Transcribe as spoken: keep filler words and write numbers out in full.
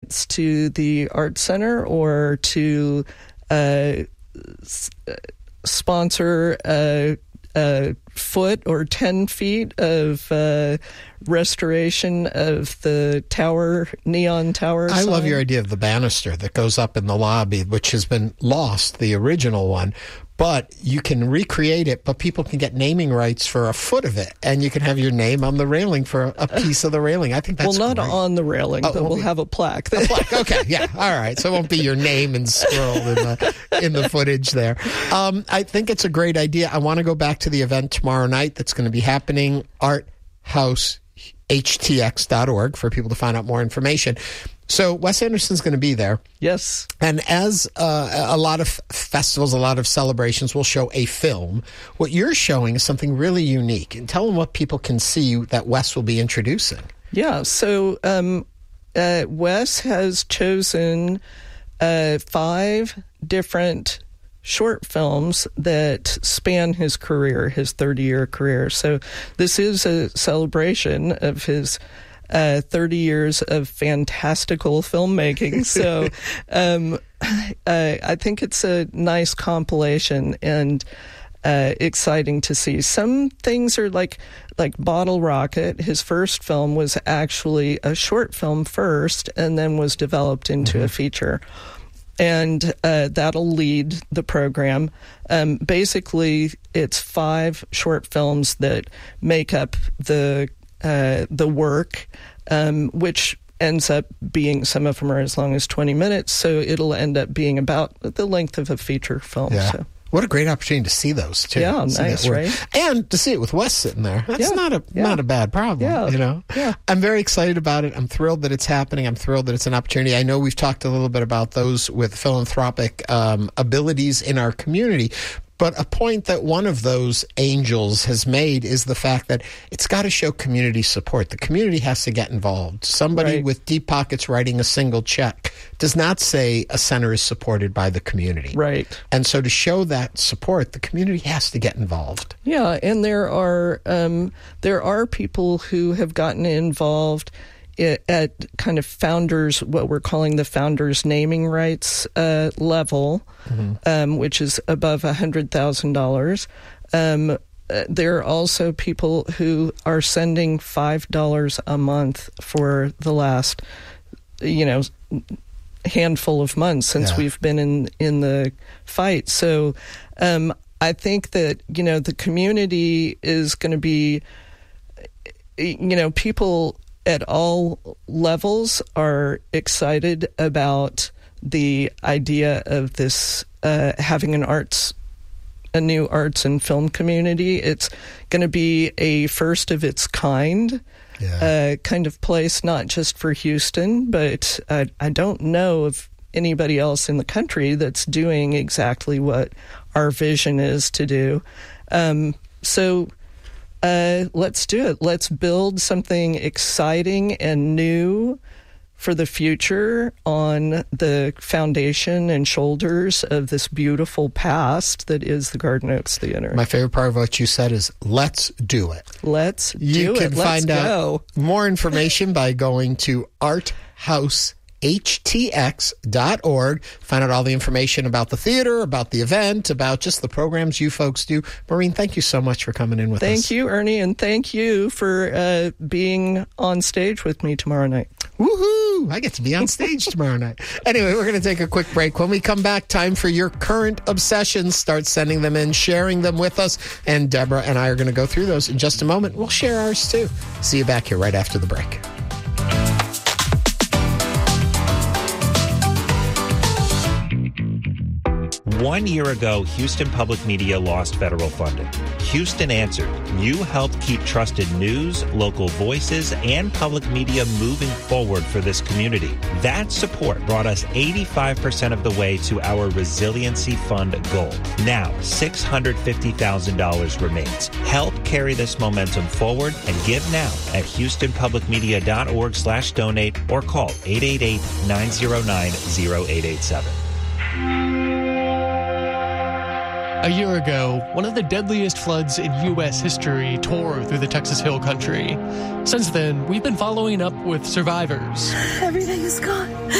tickets to the Art Center or to uh, s- sponsor a, a foot or ten feet of uh, restoration of the tower, neon tower I sign. love your idea of the banister that goes up in the lobby, which has been lost, the original one. But you can recreate it, but people can get naming rights for a foot of it, and you can have your name on the railing for a piece of the railing. I think that's well, not great. on the railing, Oh, but well, we'll have a plaque. A plaque. Okay, yeah, all right. So it won't be your name and scrolled in the in the footage there. Um, I think it's a great idea. I want to go back to the event tomorrow night that's going to be happening, art house h t x dot org, for people to find out more information. So Wes Anderson's going to be there. Yes. And as uh, a lot of festivals, a lot of celebrations will show a film, what you're showing is something really unique. And tell them what people can see that Wes will be introducing. Yeah, so um, uh, Wes has chosen uh, five different short films that span his career, his thirty-year career. So this is a celebration of his Uh, thirty years of fantastical filmmaking. So um, uh, I think it's a nice compilation and uh, exciting to see. Some things are like like Bottle Rocket. His first film was actually a short film first and then was developed into mm-hmm. a feature. And uh, that'll lead the program. Um, basically, it's five short films that make up the Uh, the work, um, which ends up being, some of them are as long as twenty minutes, so it'll end up being about the length of a feature film. Yeah. So. What a great opportunity to see those, too. Yeah, see nice, right? And to see it with Wes sitting there. That's yeah, not a yeah. not a bad problem, yeah. you know? Yeah. I'm very excited about it. I'm thrilled that it's happening. I'm thrilled that it's an opportunity. I know we've talked a little bit about those with philanthropic um, abilities in our community. But a point that one of those angels has made is the fact that it's got to show community support. The community has to get involved. Somebody right. with deep pockets writing a single check does not say a center is supported by the community. Right. And so to show that support, the community has to get involved. Yeah, and there are um, there are people who have gotten involved at kind of founders, what we're calling the founders naming rights uh, level, mm-hmm. um, which is above one hundred thousand dollars. Um, there are also people who are sending five dollars a month for the last, you know, handful of months since yeah. we've been in, in the fight. So um, I think that, you know, the community is going to be, you know, people at all levels are excited about the idea of this uh, having an arts, a new arts and film community. It's going to be a first of its kind yeah. uh, kind of place, not just for Houston, but uh, I don't know of anybody else in the country that's doing exactly what our vision is to do. Um, so. Uh, let's do it. Let's build something exciting and new for the future on the foundation and shoulders of this beautiful past that is the Garden Oaks Theater. My favorite part of what you said is, let's do it. Let's do you it. You can let's find go. out more information by going to art house h t x dot org. Find out all the information about the theater, about the event, about just the programs you folks do. Maureen, thank you so much for coming in with thank us. Thank you, Ernie, and thank you for uh, being on stage with me tomorrow night. Woohoo! I get to be on stage tomorrow night. Anyway, we're going to take a quick break. When we come back, time for your current obsessions. Start sending them in, sharing them with us, and Deborah and I are going to go through those in just a moment. We'll share ours too. See you back here right after the break. One year ago, Houston Public Media lost federal funding. Houston answered. You helped keep trusted news, local voices, and public media moving forward for this community. That support brought us eighty-five percent of the way to our Resiliency Fund goal. Now, six hundred fifty thousand dollars remains. Help carry this momentum forward and give now at houstonpublicmedia.org slash donate or call eight eight eight, nine zero nine, zero eight eight seven. A year ago, one of the deadliest floods in U S history tore through the Texas Hill Country. Since then, we've been following up with survivors. Everything is gone.